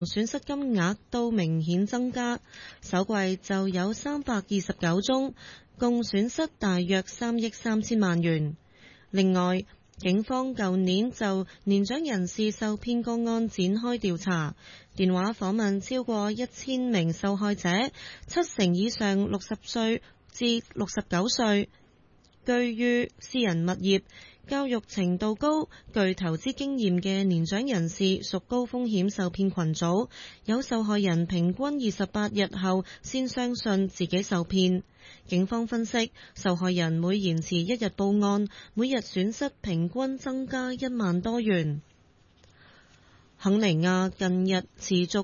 損失金額都明顯增加，首季就有329宗，共損失大約3億3千萬元。另外，警方舊年就年長人士受騙個案展開調查，電話訪問超過1000名受害者，70%以上60歲至69歲，居於私人物業，教育程度高、具投資經驗嘅年長人士屬高風險受騙群組，有受害人平均28日後先相信自己受騙。警方分析，受害人每延遲1日報案，每日損失平均增加1萬多元。肯尼亞近日持續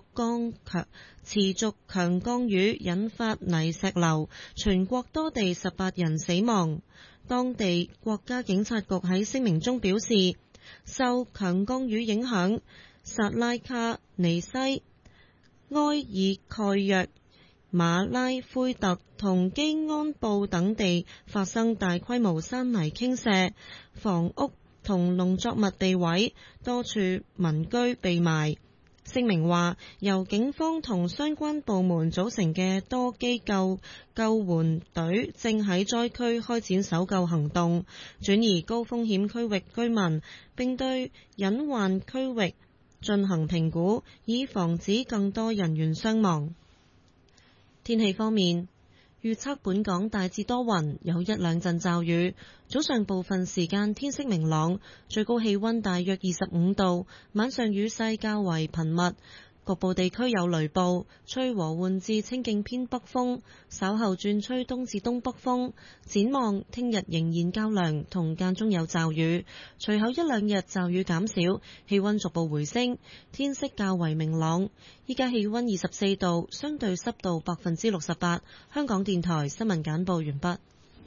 強降雨，引發泥石流，全國多地18人死亡。當地國家警察局喺聲明中表示，受強降雨影響，薩拉卡尼西、埃爾蓋約、馬拉灰特同基安布等地發生大規模山泥傾瀉，房屋同農作物被毀，多處民居被埋。聲明話，由警方同相關部門組成嘅多機構救援隊正喺災區開展搜救行動，轉移高風險區域居民，並對隱患區域進行評估，以防止更多人員傷亡。天氣方面，預測本港大致多雲，有1兩陣驟雨，早上部分時間天色明朗，最高氣溫大約25度，晚上雨勢較為頻密，局部地區有雷暴，吹和緩至清勁偏北風，稍後轉吹東至東北風。展望聽日仍然較涼，同間中有驟雨，隨後1兩日驟雨減少，氣溫逐步回升，天色較為明朗。依家氣溫24度，相對濕度68%。香港電台新聞簡報完畢。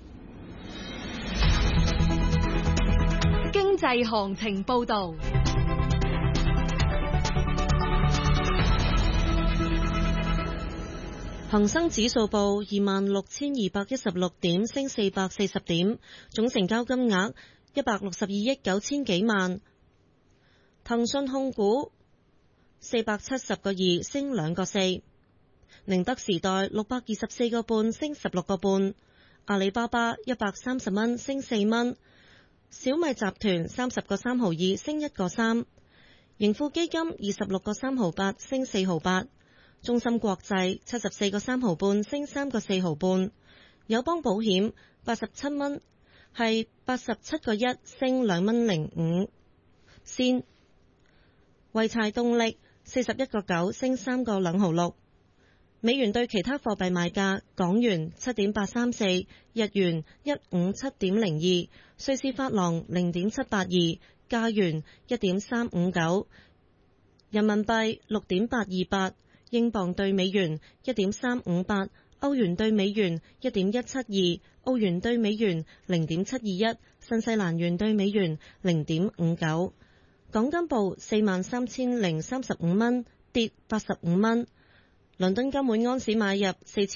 經濟行情報道。 恒生指數報26,216點，升440點，總成交金額162億9千幾萬。騰訊控股470個2，升2個4。寧德時代624個半，升16個半。阿里巴巴130蚊，升4蚊。小米集團30個3毫2，升1個3。盈富基金26個3毫8，升4毫8。中芯國際74個3毫半，升3個4毫半。友邦保險87蚊，係87個1，升2蚊05仙。濰柴動力41個9，升3個2毫6。美元對其他貨幣賣價：港元7.834，日元157.02，瑞士法郎0.782，加元1.359，人民幣6.828。英鎊兌美元1.358，歐元兌美元1.172，澳元兌美元0.721，新西蘭元兌美元0.59。港金報43,035蚊，跌85蚊。倫敦金每安士買入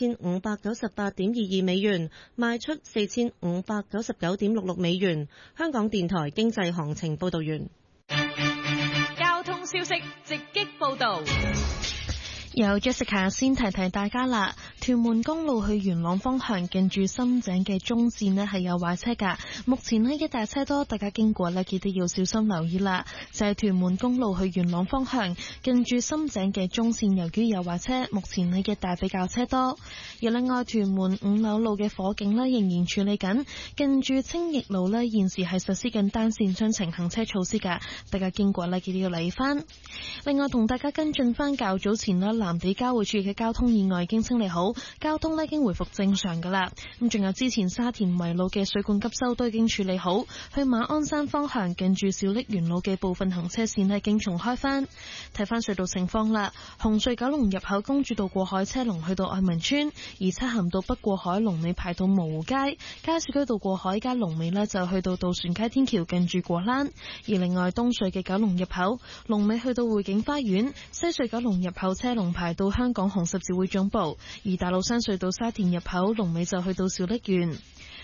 4598.22美元，賣出4599.66美元。香港電台經濟行情報道完。 交通消息直擊報道。 由 Jessica 先提提大家啦，屯門公路去元朗方向近住深井嘅中線呢係有壞車噶，目前呢一帶車多，大家經過呢記得要小心留意啦。就係屯門公路去元朗方向近住深井嘅中線，由於有壞車，目前呢一帶比較車多。而另外屯門5樓路嘅火警呢仍然處理緊，近住青益路呢現時係實施緊單線雙程行車措施噶，大家經過呢記得要留意翻。另外同大家跟進翻較早前啦，藍地交匯處嘅交通意外已經清理好，交通呢已經回復正常噶啦。咁仲有之前沙田圍路嘅水管急修都已經處理好，去馬鞍山方向近住小瀝源路嘅部分行車線呢已經重開翻。睇翻隧道情況啦，紅隧九龍入口公主道過海車龍去到愛民村，而漆咸道北過海龍尾排到蕪湖街，加士居道過海加龍尾呢就去到渡船街天橋近住果欄。而另外東隧嘅九龍入口龍尾去到匯景花園，西隧九龍入口車龍排到香港紅十字會總部，而大老山隧道沙田入口龍尾就去到小瀝源。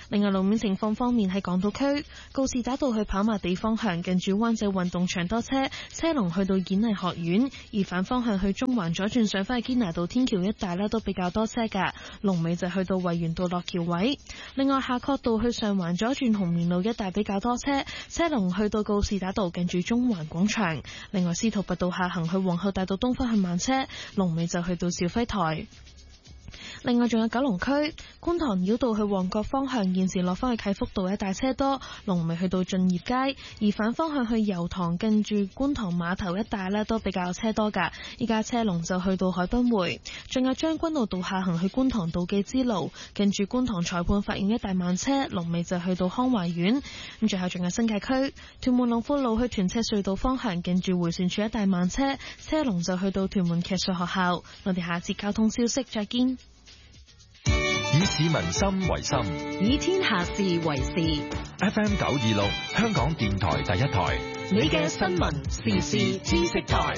另外路面情況方面，喺港島區告士打道去跑馬地方向近住灣仔運動場多車，車龍去到演藝學院；而反方向去中環左轉上返去堅拿道天橋一帶都比較多車㗎，龍尾就去到維園道落橋位。另外夏慤道去上環左轉紅棉路一帶比較多車，車龍去到告士打道近住中環廣場。另外司徒拔道下行去皇后大道東方向慢車，龍尾就去到肇輝台。另外仲有九龍區觀塘繞道去旺角方向，現時落返去啟福道一帶車多，龍尾去到駿業街；而反方向去油塘近住觀塘碼頭一帶都比較車多㗎，依家車龍就去到海濱匯。仲有將軍澳道下行去觀塘道記之路，近住觀塘裁判法院一帶慢車，龍尾就去到康華苑。咁最後仲有新界區屯門龍富路去屯赤隧道方向，近住迴旋處一帶慢車，車龍就去到屯門騎術學校。我哋下節交通消息再見。 以市民心為心， 以天下事為事。 FM 926，香港電台第一台， 你嘅新聞時事知識台。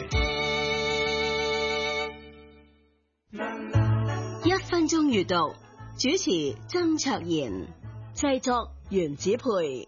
1分鐘閱讀，主持曾卓賢，製作袁子培。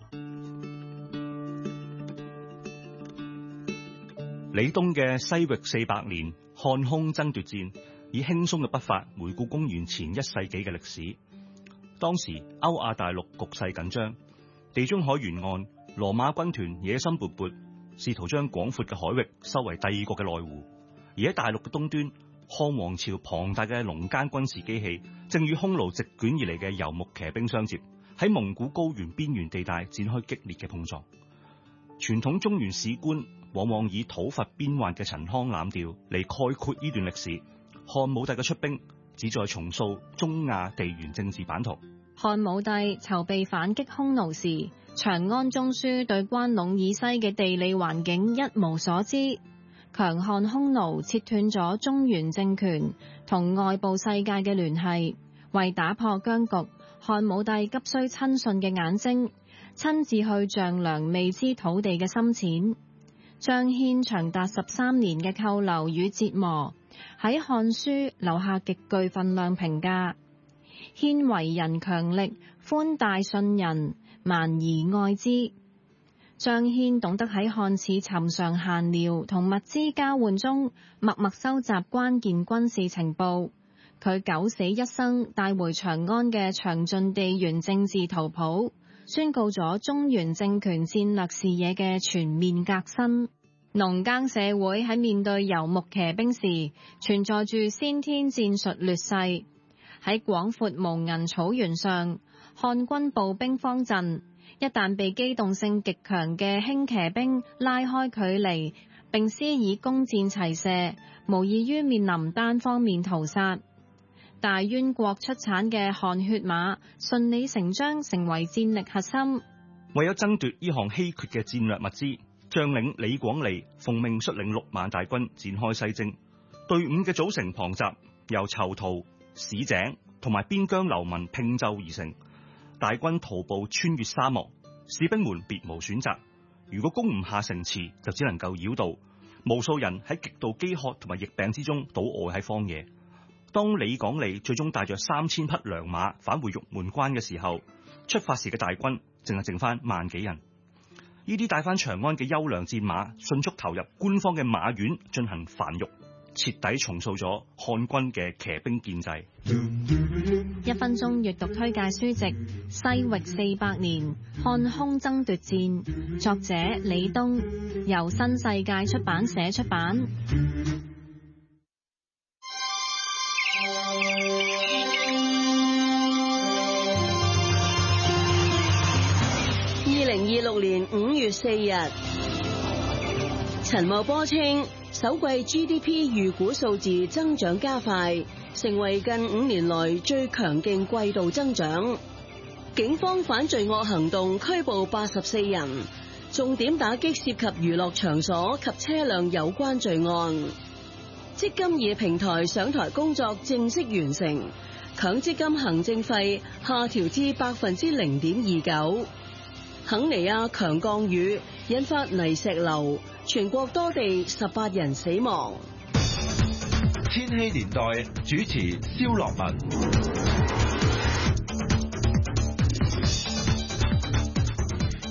李東嘅西域400年漢匈爭奪戰，以輕鬆嘅筆法回顧公元前1世紀嘅歷史。當時歐亞大陸局勢緊張，地中海沿岸羅馬軍團野心勃勃，試圖將廣闊嘅海域收為帝國嘅內湖。而喺大陸嘅東端，漢王朝龐大嘅農耕軍事機器正與匈奴席捲而嚟嘅游牧騎兵相接，喺蒙古高原邊緣地帶展開激烈嘅碰撞。傳統中原史觀往往以討伐邊患嘅陳腔濫調嚟概括呢段歷史。漢武帝嘅出兵旨在重塑中亞地緣政治版圖。 漢武帝籌備反擊匈奴時，《長安中書》對關隴以西嘅地理環境一無所知，強悍匈奴切斷咗中原政權同外部世界嘅聯繫。為打破僵局，漢武帝急需親信嘅眼睛，親自去丈量未知土地嘅深淺。張騫長達13年嘅扣留與折磨，喺《漢書》留下極具分量評價。騫為人強力，寬大信人，蠻夷愛之。張騫懂得喺看似尋常閒聊同物資交換中，默默收集關鍵軍事情報。佢九死一生帶回長安嘅詳盡地緣政治圖譜，宣告咗中原政權戰略視野嘅全面革新。農耕社會喺面對游牧騎兵時，存在住先天戰術劣勢。喺廣闊無垠草原上，漢軍步兵方陣，一旦被機動性極強嘅輕騎兵拉開距離，並施以弓箭齊射，無異於面臨單方面屠殺。大淵國出產嘅汗血馬順理成章成為戰力核心。 為咗爭奪呢項稀缺嘅戰略物資，將領李廣利奉命率領6萬大軍展開西征。隊伍嘅組成龐雜，由囚徒、市井同埋邊疆流民拼就而成。大軍徒步穿越沙漠，士兵們別無選擇。如果攻唔下城池，就只能夠繞道。無數人喺極度飢渴同埋疫病之中倒臥喺荒野。當李廣利最終帶着3000匹良馬返回玉門關嘅時候，出發時嘅大軍淨係剩翻萬幾人。呢啲帶翻長安嘅優良戰馬迅速投入官方嘅馬院進行繁育，徹底重塑咗漢軍嘅騎兵建制。 1分鐘閱讀推介書籍《西域400年漢匈爭奪戰》，作者李東，由新世界出版社出版。 2026年5月4日，陳茂波稱首季 GDP 預估數字增長加快，成為近5年來最強勁季度增長。警方反罪惡行動拘捕84人，重點打擊涉及娛樂場所及車輛有關罪案。積金易平台上台工作正式完成，強積金行政費下調至 0.29%。肯尼亞強降雨引發泥石流，全國多地18人死亡。 千禧年代主持蕭樂文。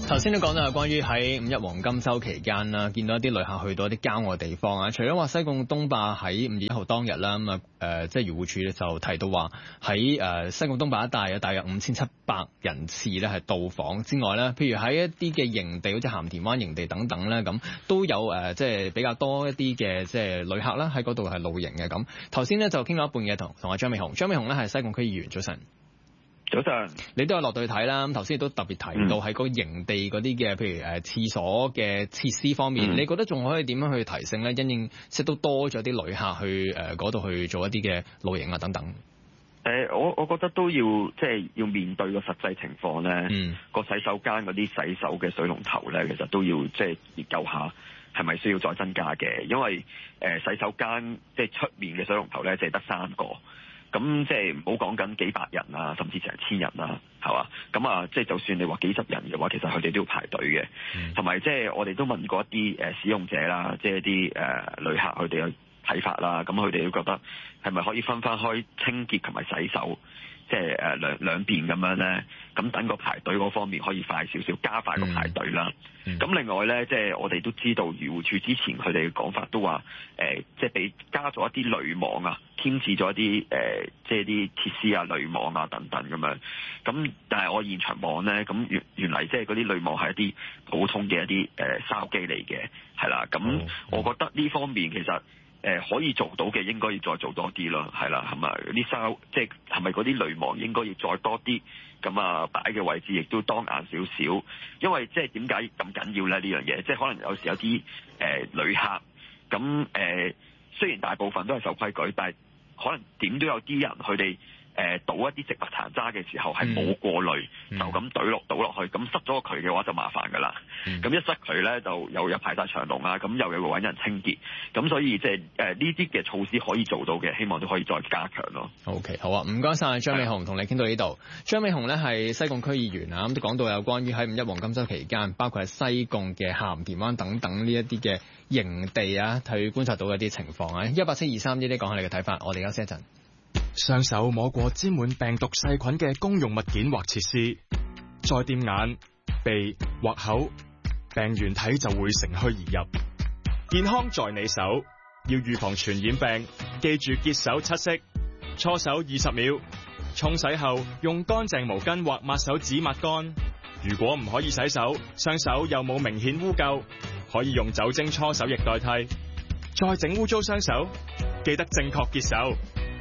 頭先都講到係關於喺五一黃金週期間啦，見到一啲旅客去到一啲郊外地方啊。除咗話西貢東壩喺5月1號當日啦，咁即係漁護署咧就提到話喺西貢東壩一帶有大約5700人次咧係到訪之外咧，譬如喺一啲嘅營地，好似鹹田灣營地等等咧，咁都有即係比較多一啲嘅即係旅客啦喺嗰度係露營嘅咁。頭先咧就傾到一半嘅同阿張美雄，張美雄咧係西貢區議員，早晨。 早晨， 你都有落到去睇啦。咁頭先亦都特別提到喺個營地嗰啲嘅，譬如廁所嘅設施方面，你覺得仲可以點樣去提升咧？因應即都多咗啲旅客去嗰度去做一啲嘅露營啊等等。 我覺得都要即係要面對個實際情況咧。個洗手間嗰啲洗手嘅水龍頭咧，其實都要即係研究下係咪需要再增加嘅，因為洗手間即係出面嘅水龍頭咧，淨係得3個。咁即係唔好講緊幾百人啊，甚至成1000人啊，係嘛？咁啊，即係就算你話幾十人嘅話，其實佢哋都要排隊嘅。同埋即係我哋都問過一啲使用者啦，即係一啲旅客佢哋嘅睇法啦。咁佢哋都覺得係咪可以分開清潔同埋洗手，即係兩邊咁樣咧？咁等個排隊嗰方面可以快少少，加快個排隊啦。咁另外咧，即係我哋都知道漁護署之前佢哋嘅講法都話，即係俾加咗一啲濾網啊，添置咗一啲即係啲設施啊、濾網啊等等咁樣。咁但係我現場望咧，咁原嚟即係嗰啲濾網係一啲普通嘅一啲筲箕嚟嘅，係啦。咁我覺得呢方面其實可以做到嘅應該要再做多啲咯，係啦，係咪啲筲即係咪嗰啲濾網應該要再多啲？咁啊，擺嘅位置亦都當眼少少，因為即係點解咁緊要咧？呢樣嘢即係可能有時有啲旅客咁雖然大部分都係守規矩，但係可能點都有啲人佢哋倒一啲植物殘渣嘅時候係冇過濾，就咁倒落去，咁塞咗個渠嘅話就麻煩㗎啦。咁一塞渠咧就又有排晒長龍啊，咁又要揾人清潔，咁所以即係呢啲嘅措施可以做到嘅，希望都可以再加強咯。 OK， 好啊，唔該晒張美雄，同你傾到呢度。張美雄咧係西貢區議員啊，咁都講到有關於喺5一黃金週期間，包括係西貢嘅鹹田灣等等呢一啲嘅營地啊，去觀察到一啲情況啊。18723呢啲講下你嘅睇法，我哋休息一陣。 雙手摸過沾滿病毒細菌嘅公用物件或設施，再掂眼、鼻或口，病原體就會乘虛而入。健康在你手，要預防傳染病，記住潔手7式，搓手20秒，沖洗後用乾淨毛巾或抹手紙抹乾。如果唔可以洗手，雙手又冇明顯污垢，可以用酒精搓手液代替。再整污糟雙手，記得正確潔手。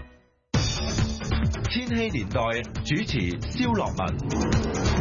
千禧年代主持蕭樂文。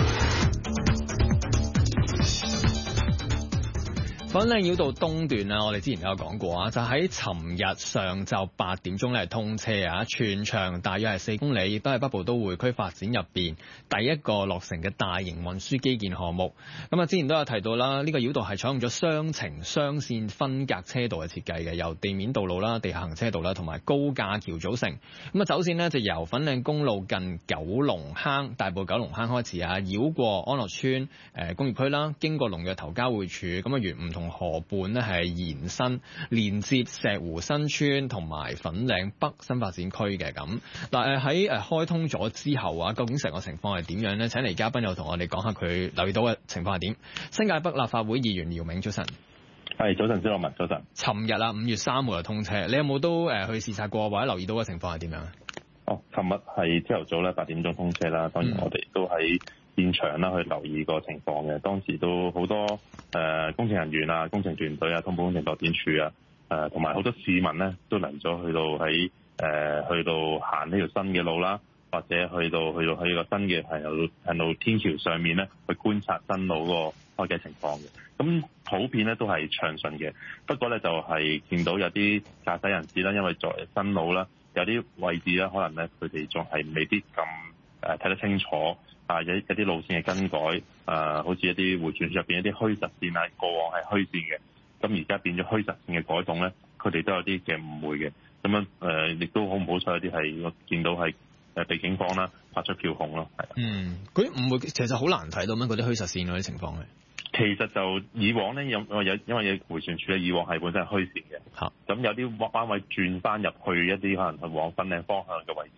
粉嶺繞道東段啊，我哋之前都有講過啊，就喺尋日上晝8點鐘咧通車啊，全長大約係4公里，亦都係北部都會區發展入邊第一個落成嘅大型運輸基建項目。咁啊，之前都有提到啦，呢個繞道係採用咗雙程雙線分隔車道嘅設計嘅，由地面道路啦、地下行車道啦同埋高架橋組成。咁啊，走線呢就由粉嶺公路近九龍坑大埔九龍坑開始啊，繞過安樂村工業區啦，經過龍躍頭交匯處，咁啊沿唔同河畔呢係延伸連接石湖新村同埋粉嶺北新發展區嘅。咁嗱，喺開通咗之後啊，究竟成個情況係點樣呢？請嚟嘉賓又同我哋講下佢留意到嘅情況係點。新界北立法會議員姚明，早晨。 係，早晨，蕭樂文，早晨。 尋日啊，5月3號就通車，你有冇都去視察過或者留意到嘅情況係點樣？ 尋日係朝頭早咧8點鐘通車啦，當然我哋都喺現場啦去留意個情況嘅。當時都好多工程人員啊、工程團隊啊、通報工程拓展處啊，同埋好多市民咧都嚟咗去到喺去到行呢條新嘅路啦，或者去到個新嘅行路天橋上面咧去觀察新路個開嘅情況嘅。咁普遍咧都係暢順嘅，不過咧就係見到有啲駕駛人士啦，因為作為新路啦，有啲位置咧可能咧佢哋仲係未必咁睇得清楚。有一啲路線嘅更改，好似一啲迴旋處入邊一啲虛實線啊，過往係虛線嘅，咁而家變咗虛實線嘅改動咧，佢哋都有啲嘅誤會嘅，咁樣亦都好唔好彩，有啲係我見到係被警方啦發出票控咯，係。 嗰啲誤會其實好難睇到咩？嗰啲虛實線嗰啲情況嘅。 其實就以往咧，因為有迴旋處咧，以往係本身係虛線嘅，咁有啲彎位轉翻入去一啲可能係往粉嶺方向嘅位置咧，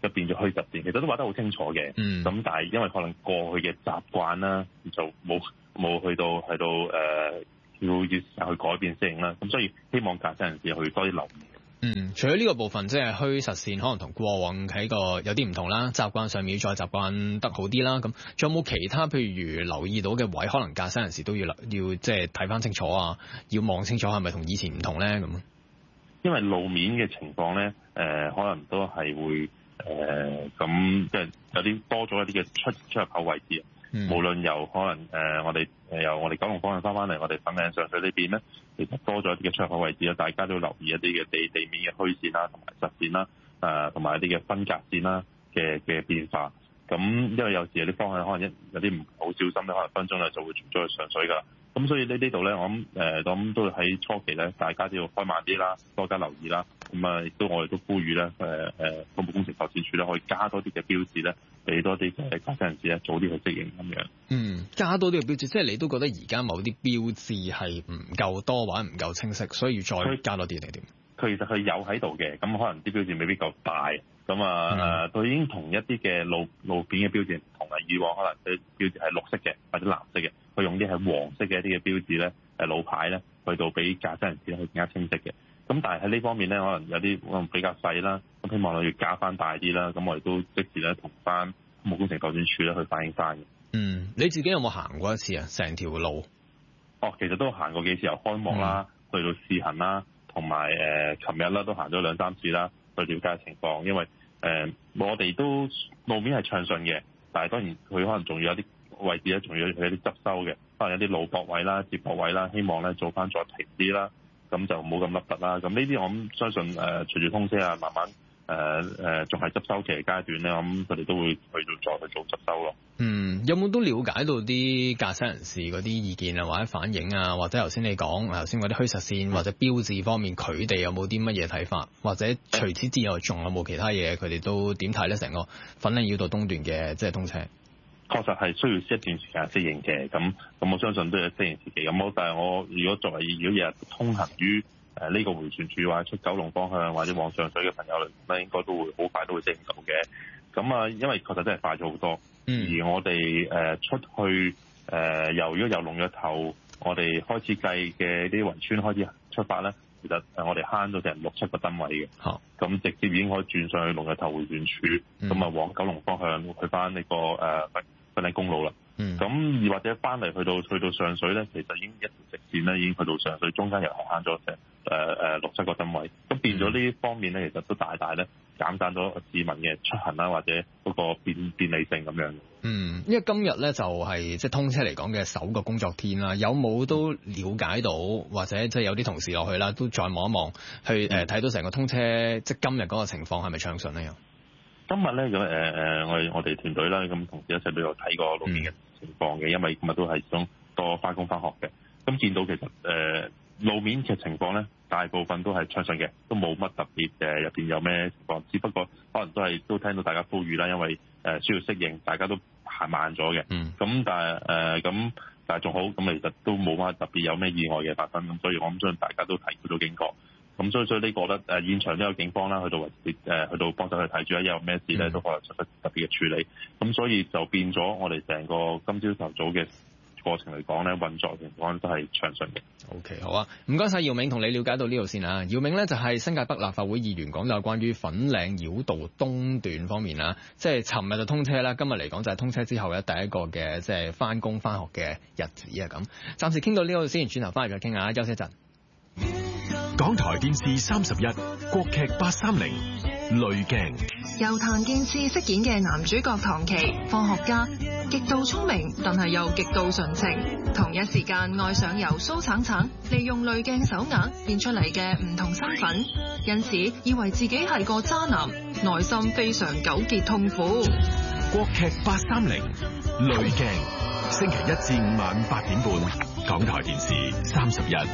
就變咗虛實線，其實都話得好清楚嘅。咁但係因為可能過去嘅習慣啦，就冇去到要去改變適應啦。咁所以希望駕駛人士去多啲留意。 除咗呢個部分，即係虛實線可能同過往喺個有啲唔同啦，習慣上面要再習慣得好啲啦。咁仲有冇其他譬如留意到嘅位，可能駕駛人士都要即係睇翻清楚啊，要望清楚係咪同以前唔同咧？咁因為路面嘅情況咧，可能都係會咁即係有啲多咗一啲嘅出入口位置。無論由可能由我哋九龍方向翻嚟，我哋粉嶺上水呢邊咧，其實多咗一啲嘅出入口位置啦，大家都要留意一啲嘅地面嘅虛線啦，同埋實線啦，同埋一啲嘅分隔線啦嘅變化。咁因為有時有啲方向可能有啲唔好小心咧，可能分鐘咧就會轉咗去上水㗎啦。咁所以呢度咧，我諗都喺初期咧，大家都要開慢啲啦，多加留意啦。咁啊，亦都我哋都呼籲咧，公務工程發展處咧可以加多啲嘅標誌咧，俾多啲嘅駕駛人士咧早啲去適應咁樣。 加多啲嘅標誌，即係你都覺得而家某啲標誌係唔夠多或者唔夠清晰，所以要再加多啲定點？ 佢其實佢有喺度嘅，咁可能啲標誌未必夠大，咁佢已經同一啲嘅路邊嘅標誌唔同啦。以往可能佢標誌係綠色嘅或者藍色嘅，佢用啲係黃色嘅一啲嘅標誌咧，路牌咧，去到俾駕駛人士去更加清晰嘅。咁但係喺呢方面咧，可能有啲可能比較細啦，咁希望我哋加翻大啲啦。咁我哋都即時咧同翻公務工程發展處咧去反映翻嘅。 你自己有冇行過一次啊？成條路？ 其實都行過幾次，由開幕啦，去到試行啦，同埋琴日啦都行咗2-3次啦，去了解情況。因為我哋都路面係暢順嘅，但係當然佢可能仲要有啲位置咧，仲要有一啲執修嘅，可能有啲路駁位啦、接駁位啦，希望咧做翻再平啲啦。咁就冇咁凹凸啦。咁呢啲我諗相信隨住通車啊，慢慢仲係執修期嘅階段咧，我諗佢哋都會再去做執修咯。 有冇都了解到啲駕駛人士嗰啲意見啊，或者反映啊，或者頭先你講頭先嗰啲虛實線或者標誌方面，佢哋有冇啲乜嘢睇法？或者除此之外，仲有冇其他嘢佢哋都點睇咧？成個粉嶺繞道東段嘅即係通車。 確實係需要一段時間適應嘅，咁我相信都有適應時期。咁但係我如果作為如果日日通行於呢個迴旋處或者出九龍方向或者往上水嘅朋友嚟講咧，應該都會好快都會適應到嘅。咁因為確實真係快咗好多。而我哋出去如果由龍躍頭我哋開始計嘅啲圍村開始出發咧，其實我哋慳咗成6-7個燈位嘅。咁直接已經可以轉上去龍躍頭迴旋處，咁往九龍方向去翻呢個粉嶺公路啦。咁或者翻嚟去到上水咧，其實已經一條直線咧，已經去到上水，中間又係慳咗成6-7個燈位。咁變咗呢方面咧，其實都大咧減省咗市民嘅出行啦，或者嗰個便利性咁樣。 因為今日咧就係即係通車嚟講嘅首個工作天啦，有冇都了解到或者即係有啲同事落去啦，都再望一望去睇到成個通車即係今日嗰個情況係咪暢順咧？ 今日咧我哋團隊啦，咁同事一齊都有睇過路面嘅情況嘅，因為今日都係想多翻工翻學嘅。咁見到其實路面嘅情況咧，大部分都係暢順嘅，都冇乜特別入邊有咩情況。只不過可能都聽到大家呼籲啦，因為需要適應，大家都行慢咗嘅。咁但係仲好，咁其實都冇乜特別有咩意外嘅發生。咁所以我諗相信大家都提高咗警覺。咁所以呢個咧現場都有警方啦，去到幫手去睇住有咩事咧，都可能出得特別嘅處理。咁所以就變咗我哋成個今朝頭早嘅過程嚟講咧，運作情況都係暢順嘅。 OK， 好啊，唔該晒姚銘，同你了解到呢度先啊。姚銘呢就係新界北立法會議員，講到關於粉嶺繞道東段方面啊，即係尋日就通車啦，今日嚟講就係通車之後嘅第一個嘅即係翻工翻學嘅日子啊。咁暫時傾到呢度先，轉頭翻嚟再傾下，休息一陣。 港台電視31國劇830濾鏡， 由譚健次飾演嘅男主角唐琪，科學家，極度聰明，但係又極度純情，同一時間愛上由蘇橙橙利用濾鏡手鐲變出嚟嘅唔同身份，因此以為自己係個渣男，內心非常糾結痛苦。 國劇830濾鏡，星期1至5晚8點半，港台電視31。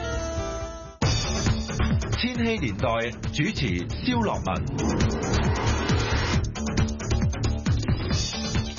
千禧年代主持蕭樂文。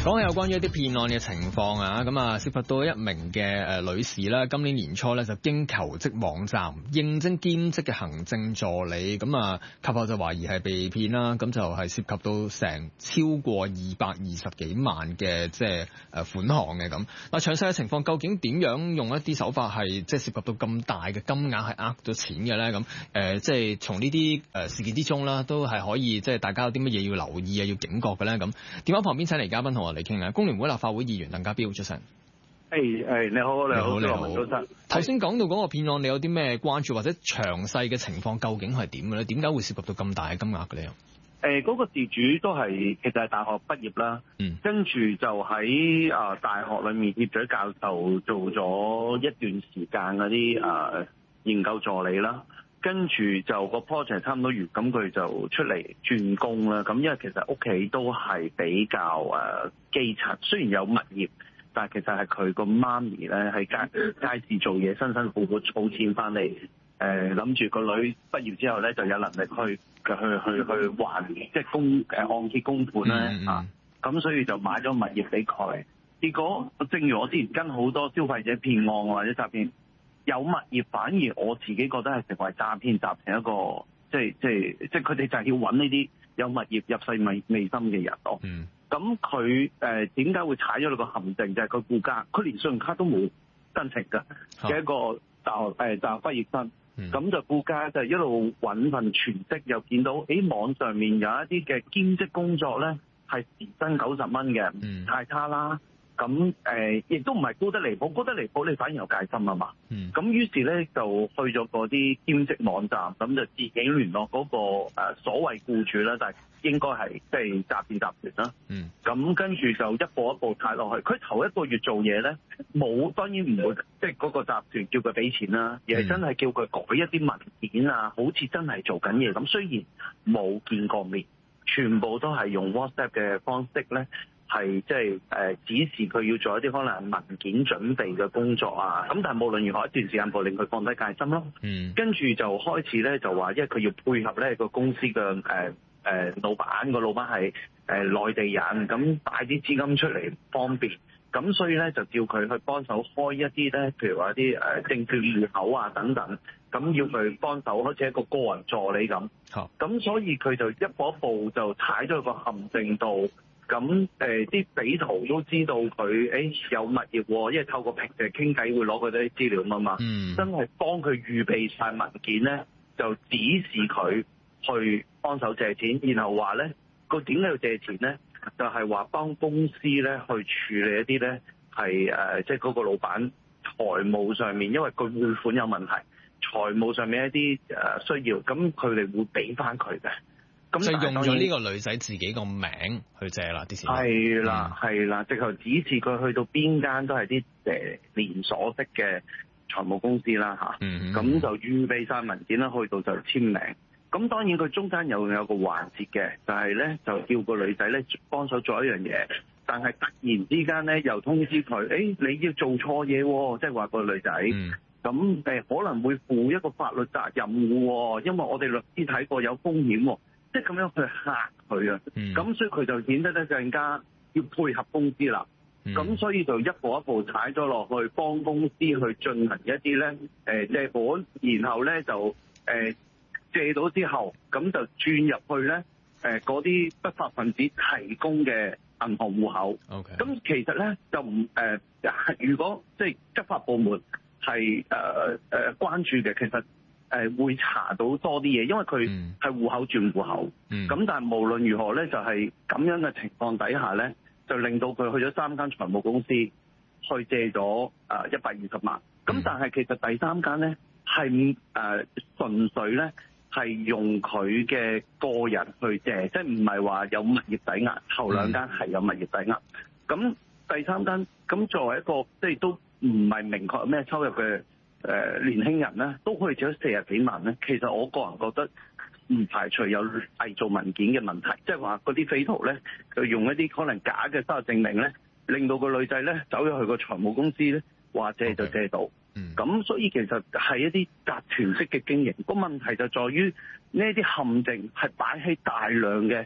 講起有關於一啲騙案嘅情況啊，咁啊涉及到一名嘅女士啦，今年年初咧就經求職網站應徵兼職嘅行政助理，咁啊及後就懷疑係被騙啦，咁就係涉及到成超過220幾萬嘅即係款項嘅咁。嗱，詳細嘅情況究竟點樣用一啲手法係即係涉及到咁大嘅金額係呃咗錢嘅咧？咁即係從呢啲事件之中啦，都係可以即係大家有啲乜嘢要留意啊，要警覺嘅咧咁。電話旁邊請嚟嘉賓同我嚟傾啊，工聯會立法會議員鄧家彪早晨。 你好，早晨。 頭先講到嗰個騙案，你有啲咩關注或者詳細嘅情況究竟係點嘅咧？點解會涉及到咁大嘅金額嘅咧？ 嗰個事主都係其實係大學畢業啦，跟住就喺大學裏面協助教授做咗一段時間嗰啲研究助理啦。跟住就個 project 差唔多完，咁佢就出嚟轉工啦。咁因為其實屋企都係比較基層，雖然有物業，但係其實係佢個媽咪咧喺街市做嘢，辛辛苦苦儲錢翻嚟，諗住個女畢業之後咧就有能力去還即係按揭供款咧咁所以就買咗物業俾佢。結果正如我之前跟好多消費者騙案或者詐騙。有物業反而我自己覺得係成為詐騙集團一個，即係佢哋就係要揾呢啲有物業入世未深嘅人咯。咁佢點解會踩咗你個陷阱？就係佢顧家，佢連信用卡都冇申請嘅一個大學畢業生。咁就顧家就一路揾份全職，又見到網上面有一啲嘅兼職工作咧係時薪90蚊嘅，唔太差啦。咁亦都唔係高得離譜，高得離譜你反而有戒心啊嘛。咁於是咧就去咗嗰啲兼職網站，咁就自己聯絡嗰個所謂僱主啦，但係應該係即係詐騙集團啦。咁跟住就一步一步踩落去。佢頭一個月做嘢咧，當然唔會即係嗰個集團叫佢俾錢啦，而係真係叫佢改一啲文件啊，好似真係做緊嘢咁。雖然冇見過面，全部都係用 WhatsApp 嘅方式咧。係即係指示佢要做一啲可能文件準備嘅工作啊，咁但係無論如何一段時間內令佢放低戒心咯。跟住就開始咧就話，因為佢要配合咧個公司嘅老闆，個老闆係內地人，咁帶啲資金出嚟方便，咁所以咧就叫佢去幫手開一啲咧，譬如話一啲證券戶口啊等等，咁要佢幫手好似一個個人助理咁。咁所以佢就一步一步就踩咗個陷阱度。咁啲匪徒都知道佢有物業喎，因為透過平時傾偈會攞佢啲資料啊嘛。真係幫佢預備晒文件咧，就指示佢去幫手借錢，然後話咧個點解要借錢咧？就係話幫公司咧去處理一啲咧係即係嗰個老闆財務上面，因為佢匯款有問題，財務上面一啲需要，咁佢哋會俾翻佢嘅。 就用咗呢個女仔自己個名去借啦啲錢。 係啦，直頭指示佢去到邊間都係啲連鎖式嘅財務公司啦嚇。咁就預備晒文件啦，去到就簽名。咁當然佢中間有個環節嘅，就係咧就叫個女仔咧幫手做一樣嘢，但係突然之間咧又通知佢，你要做錯嘢喎，即係話個女仔。咁可能會負一個法律責任喎，因為我哋律師睇過有風險喎。即係咁樣去嚇佢啊！咁所以佢就顯得咧更加要配合公司啦。咁所以就一步一步踩咗落去，幫公司去進行一啲咧借款，然後咧就借到之後，咁就轉入去咧嗰啲不法分子提供嘅銀行戶口。咁其實咧就唔如果即係執法部門係關注嘅，其實。會查到多啲嘢，因為佢係戶口轉戶口，咁但係無論如何咧，就係咁樣嘅情況底下咧，就令到佢去咗3間財務公司去借咗120萬，咁但係其實第3間咧係純粹咧係用佢嘅個人去借，即係唔係話有物業抵押，後2間係有物業抵押，咁第3間咁作為一個即係都唔係明確咩收入嘅。年輕人咧都可以借咗40幾萬咧，其實我個人覺得唔排除有偽造文件嘅問題，即係話嗰啲匪徒咧就用一啲可能假嘅收入證明咧，令到個女仔咧走咗去個財務公司咧話借就借到，咁所以其實係一啲集團式嘅經營。個問題就在於呢啲陷阱係擺喺大量嘅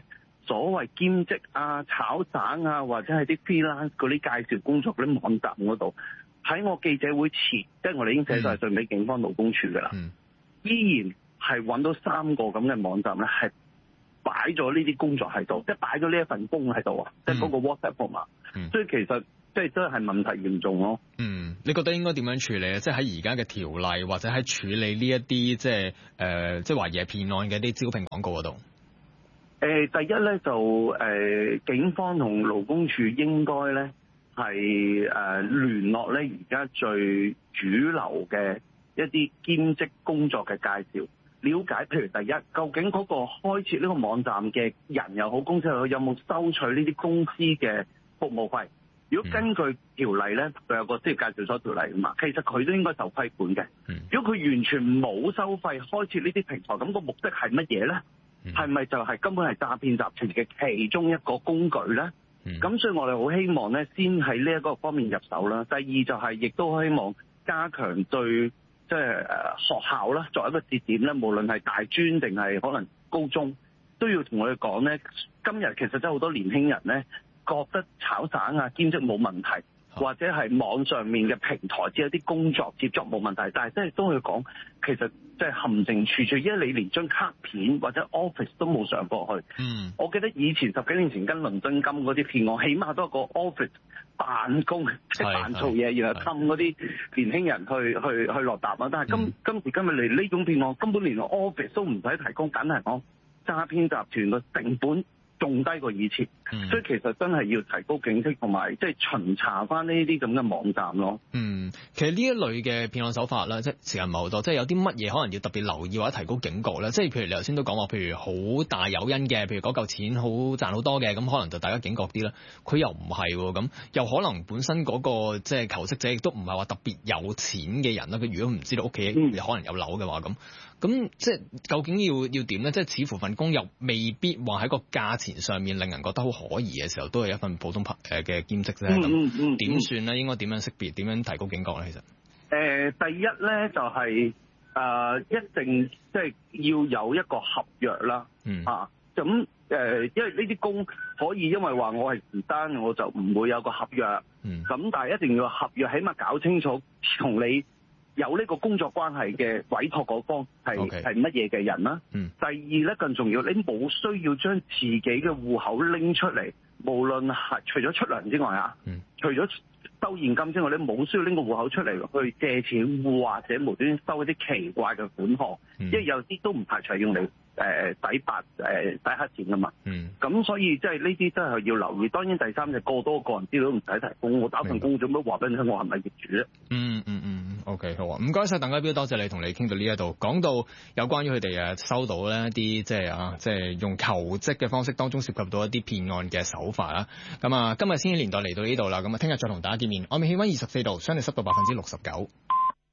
所謂兼職啊、炒散啊，或者係啲 freelance 嗰啲介紹工作嗰啲網站嗰度，喺我記者會前，即係我哋已經寫晒信俾警方勞工處㗎啦，依然係揾到3個咁嘅網站咧，係擺咗呢啲工作喺度，即係擺咗呢一份工喺度啊，即係嗰個 WhatsApp 號碼，所以其實即係真係問題嚴重咯。 你覺得應該點樣處理啊？即係喺而家嘅條例或者喺處理呢一啲即係即係懷疑係騙案嘅啲招聘廣告嗰度？ 第一咧就警方同勞工處應該咧係聯絡咧而家最主流嘅一啲兼職工作嘅介紹，了解譬如第一，究竟嗰個開設呢個網站嘅人又好，公司又好，有冇收取呢啲公司嘅服務費？如果根據條例咧，佢有個職業介紹所條例啊嘛，其實佢都應該受規管嘅。如果佢完全冇收費開設呢啲平台，咁個目的係乜嘢咧？係咪就係根本係詐騙集團嘅其中一個工具咧？咁所以我哋好希望咧，先喺呢一個方面入手啦。第二就係亦都希望加強對即係學校啦，作為一個節點咧，無論係大專定係可能高中，都要同我哋講咧。今日其實真係好多年輕人咧，覺得炒散啊、兼職冇問題，或者係網上面嘅平台只有啲工作接觸冇問題，但係真係都去講，其實即係陷阱處處，因為你連張卡片或者 office 都冇上過去。我記得以前10幾年前跟倫敦金嗰啲騙案，起碼都有個 office 辦公，即係辦做嘢，然後氹嗰啲年輕人去落搭啊。但係今時今日嚟呢種騙案，根本連個 office 都唔使提供，簡單嚟講，詐騙集團個成本仲低過以前，所以其實真係要提高警惕，同埋即係巡查翻呢啲咁嘅網站咯。 其實呢一類嘅騙案手法啦，即係時間唔係好多，即係有啲乜嘢可能要特別留意或者提高警覺咧？即係譬如你頭先都講話，譬如好大誘因嘅，譬如嗰嚿錢好賺好多嘅，咁可能就大家警覺啲啦。佢又唔係喎，咁又可能本身嗰個即係求職者亦都唔係話特別有錢嘅人啦。佢如果唔知道屋企可能有樓嘅話，咁即係究竟要點咧？即係似乎份工又未必話喺個價錢上面令人覺得好可疑嘅時候，都係一份普通嘅兼職啫。咁點算咧？應該點樣識別？點樣提高警覺咧？其實第一咧就係一定即係要有一個合約啦。咁因為呢啲工可以因為話我係時單，我就唔會有個合約。咁但係一定要合約，起碼搞清楚同你有呢個工作關係嘅委託嗰方係乜嘢嘅人啦。第二咧更重要，你冇需要將自己嘅戶口拎出嚟，無論係除咗出糧之外除咗收現金之外，你冇需要拎個戶口出嚟去借錢，或者無端端收一啲奇怪嘅款項，因為有啲都唔排除用嚟抵黑錢噶嘛。咁所以即係呢啲真係要留意。當然第三就過多個人資料唔使提供，我打份工做咩話俾你聽我係咪業主咧 ？OK 好啊，唔該晒鄧家彪，多謝你同你傾到呢一度，講到有關於佢哋收到呢一啲即係用求職嘅方式當中涉及到一啲騙案嘅手法啦。咁今日先年代嚟到呢度啦，咁聽日再同大家見面。外面氣溫24度，相對濕度69%。